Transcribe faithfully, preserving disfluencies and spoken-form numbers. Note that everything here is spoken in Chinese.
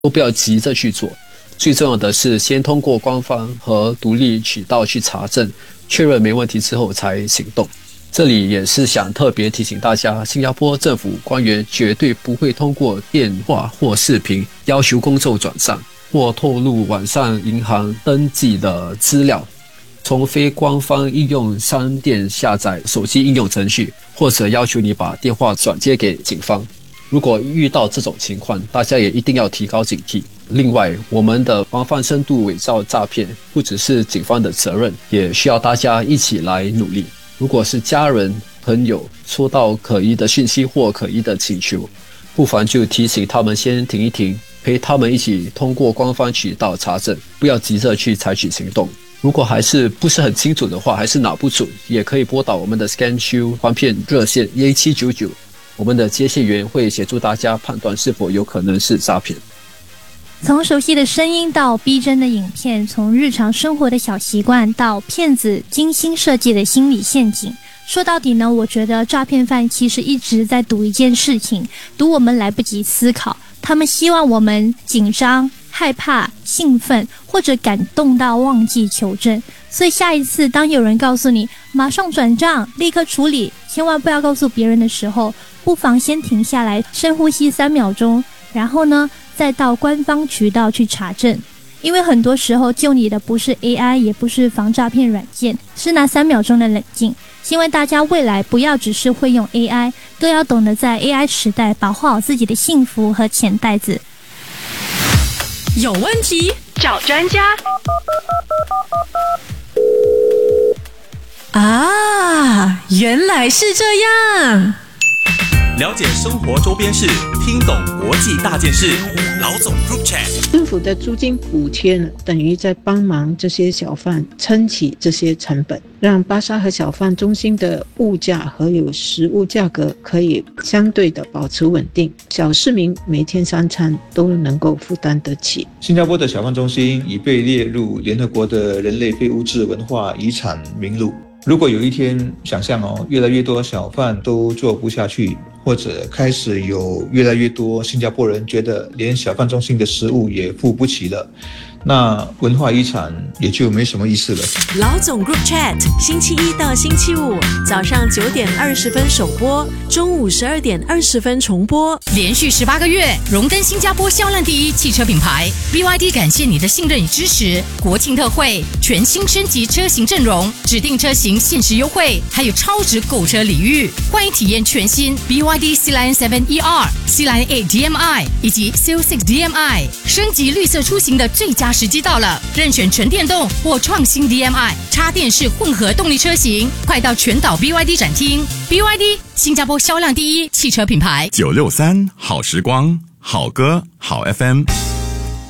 都不要急着去做。最重要的是先通过官方和独立渠道去查证，确认没问题之后才行动。这里也是想特别提醒大家，新加坡政府官员绝对不会通过电话或视频要求公众转账或透露网上银行登记的资料，从非官方应用商店下载手机应用程序，或者要求你把电话转接给警方。如果遇到这种情况，大家也一定要提高警惕。另外，我们的防范深度伪造诈骗不只是警方的责任，也需要大家一起来努力。如果是家人、朋友收到可疑的讯息或可疑的请求，不妨就提醒他们先停一停，陪他们一起通过官方渠道查证，不要急着去采取行动。如果还是不是很清楚的话，还是拿不准，也可以拨打我们的 ScanQ 还骗热线一七九九，我们的接线员会协助大家判断是否有可能是诈骗。 从熟悉的声音到逼真的影片，从日常生活的小习惯到骗子精心设计的心理陷阱，说到底呢，我觉得诈骗犯其实一直在赌一件事情，赌我们来不及思考。他们希望我们紧张、害怕、兴奋，或者感动到忘记求证。所以下一次当有人告诉你马上转账、立刻处理，千万不要告诉别人的时候，不妨先停下来，深呼吸三秒钟，然后呢再到官方渠道去查证。因为很多时候救你的不是 A I， 也不是防诈骗软件，是那三秒钟的冷静。希望大家未来不要只是会用 A I， 更要懂得在 A I 时代保护好自己的幸福和钱袋子。 有问题找专家。啊，原来是这样。 了解生活周边事，听懂国际大件事。老总 Group Chat。 政府的租金补贴呢，等于在帮忙这些小贩撑起这些成本，让巴沙和小贩中心的物价和有食物价格可以相对的保持稳定，小市民每天三餐都能够负担得起。 新加坡的小贩中心已被列入联合国的人类非物质文化遗产名录。如果有一天想象哦，越来越多小贩都做不下去，或者开始有越来越多新加坡人觉得连小贩中心的食物也付不起了，那文化遗产也就没什么意思了。 老总 Group Chat， 星期一到星期五早上九点二十分首播，中午十二点二十分重播。 连续十八个月荣登新加坡销量第一汽车品牌 B Y D， 感谢你的信任与支持。国庆特惠，全新升级车型阵容，指定车型限时优惠，还有超值购车礼遇。欢迎体验全新 B Y D C Line 七 E R、C Line 八 D M I 以及 C O 六 D M I， 升级绿色出行的最佳时机到了，任选纯电动或创新 D M I 插电式混合动力车型，快到全岛 B Y D 展厅。 B Y D 新加坡销量第一汽车品牌。 九六三好时光，好歌好 F M。